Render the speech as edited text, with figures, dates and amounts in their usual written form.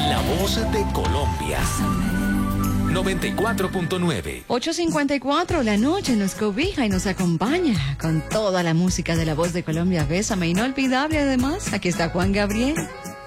La voz de Colombia. 94.9. 8:54, la noche nos cobija y nos acompaña con toda la música de La Voz de Colombia. Bésame, inolvidable además. Aquí está Juan Gabriel.